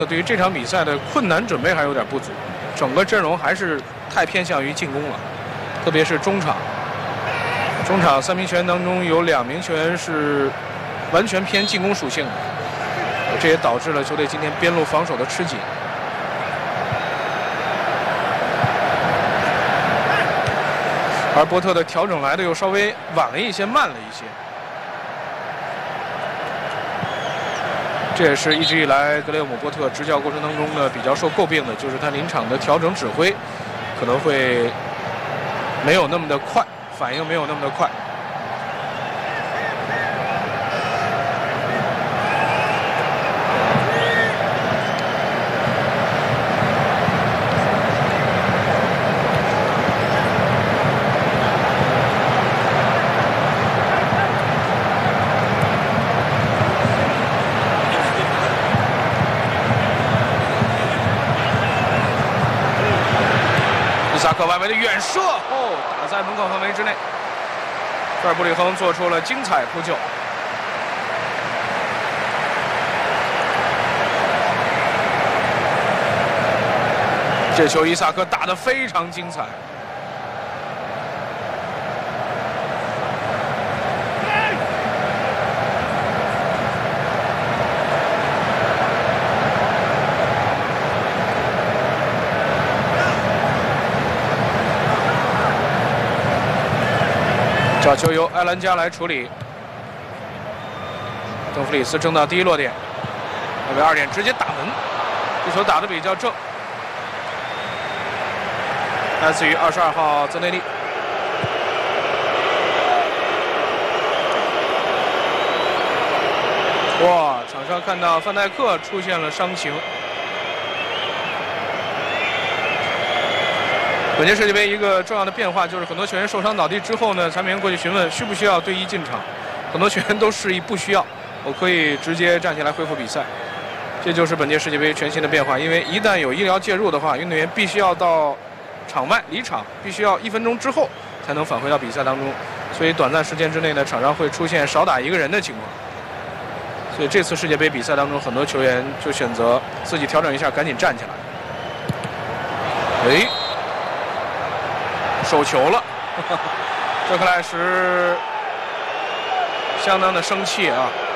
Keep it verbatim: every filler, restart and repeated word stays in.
对于这场比赛的困难准备还有点不足，整个阵容还是太偏向于进攻了，特别是中场。中场三名球员当中有两名球员是完全偏进攻属性的，这也导致了球队今天边路防守的吃紧。而波特的调整来的又稍微晚了一些，慢了一些。 这也是一直以来格雷厄姆·波特执教过程当中呢比较受诟病的，就是他临场的调整指挥可能会没有那么的快，反应没有那么的快。萨克外围的远射，哦，打在门口范围之内。菲尔布里亨做出了精彩扑救。这球伊萨克打得非常精彩。角球由埃兰加来处理，邓弗里斯争到第一落点，外围二点直接打门，这球打得比较正，来自于二十二号泽内利。哇，场上看到范戴克出现了伤情。 本届世界杯一个重要的变化就是很多球员受伤倒地之后呢，裁判员过去询问需不需要队医进场，很多球员都示意不需要，我可以直接站起来恢复比赛。这就是本届世界杯全新的变化，因为一旦有医疗介入的话，运动员必须要到场外离场，必须要一分钟之后才能返回到比赛当中，所以短暂时间之内呢，场上会出现少打一个人的情况。所以这次世界杯比赛当中，很多球员就选择自己调整一下，赶紧站起来。哎。 手球了，这克莱什相当的生气啊！